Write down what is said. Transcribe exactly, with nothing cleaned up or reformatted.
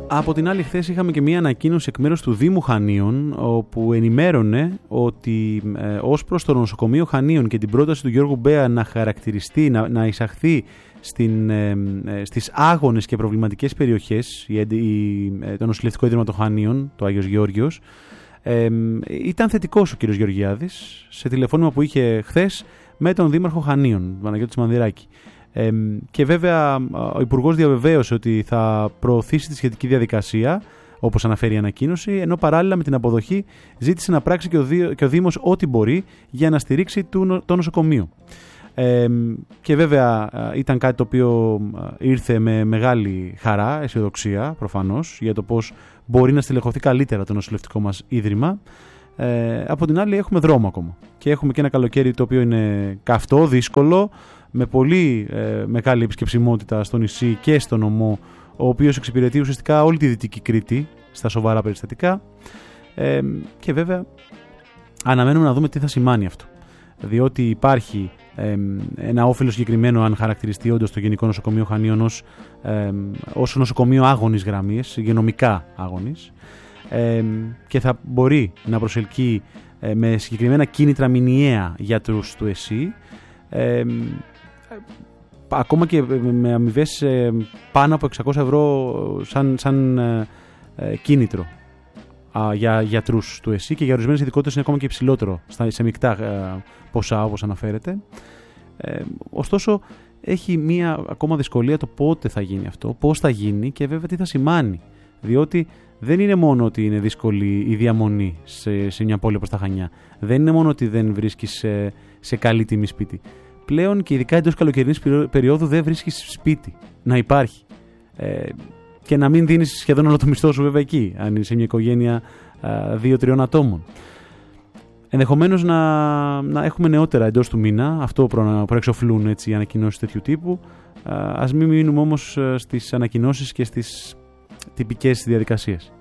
Από την άλλη, χθες είχαμε και μία ανακοίνωση εκ μέρους του Δήμου Χανίων, όπου ενημέρωνε ότι ε, ως προς το νοσοκομείο Χανίων και την πρόταση του Γιώργου Μπέα να χαρακτηριστεί, να, να εισαχθεί στην, ε, ε, στις άγονες και προβληματικές περιοχές η, η, ε, το νοσηλευτικό ίδρυμα των Χανίων, το Άγιος Γεώργιος, ε, ήταν θετικός ο κ. Γεωργιάδης σε τηλεφώνημα που είχε χθες με τον Δήμαρχο Χανίων, Παναγιώτη Μανδυράκη. Ε, και βέβαια ο Υπουργός διαβεβαίωσε ότι θα προωθήσει τη σχετική διαδικασία, όπως αναφέρει η ανακοίνωση, ενώ παράλληλα με την αποδοχή ζήτησε να πράξει και ο, Δή, και ο Δήμος ό,τι μπορεί για να στηρίξει το, το νοσοκομείο. Ε, και βέβαια ήταν κάτι το οποίο ήρθε με μεγάλη χαρά, αισιοδοξία προφανώς, για το πώς μπορεί να στελεχωθεί καλύτερα το νοσηλευτικό μας ίδρυμα. Ε, από την άλλη έχουμε δρόμο ακόμα και έχουμε και ένα καλοκαίρι το οποίο είναι καυτό, δύσκολο, με πολύ ε, μεγάλη επισκεψιμότητα στο νησί και στο νομό, ο οποίος εξυπηρετεί ουσιαστικά όλη τη Δυτική Κρήτη στα σοβαρά περιστατικά, ε, και βέβαια αναμένουμε να δούμε τι θα σημάνει αυτό, διότι υπάρχει ε, ένα όφελο συγκεκριμένο αν χαρακτηριστεί όντως το Γενικό Νοσοκομείο Χανίων ως, ε, ως νοσοκομείο άγονης γραμμής, υγειονομικά άγονης, ε, και θα μπορεί να προσελκύει ε, με συγκεκριμένα κίνητρα μηνιαία γιατρούς του ΕΣΥ, ε, ακόμα και με αμοιβές ε, πάνω από εξακόσια ευρώ σαν, σαν ε, ε, κίνητρο α, για γιατρούς του ΕΣΥ, και για ορισμένες ειδικότητες είναι ακόμα και υψηλότερο στα, σε μεικτά ε, ποσά όπως αναφέρεται. Ε, ωστόσο έχει μία ακόμα δυσκολία το πότε θα γίνει αυτό, πώς θα γίνει και βέβαια τι θα σημάνει, διότι δεν είναι μόνο ότι είναι δύσκολη η διαμονή σε, σε μια πόλη όπως τα Χανιά, δεν είναι μόνο ότι δεν βρίσκεις σε, σε καλή τιμή σπίτι. Πλέον και ειδικά εντός καλοκαιρινής περίοδου δεν βρίσκεις σπίτι να υπάρχει, ε, και να μην δίνεις σχεδόν όλο το μισθό σου βέβαια εκεί, αν είσαι μια οικογένεια δύο-τριών ατόμων. Ενδεχομένως να, να έχουμε νεότερα εντός του μήνα, αυτό προ, προεξοφλούν έτσι οι ανακοινώσεις τέτοιου τύπου. Α, ας μην μείνουμε όμως στις ανακοινώσεις και στις τυπικές διαδικασίες.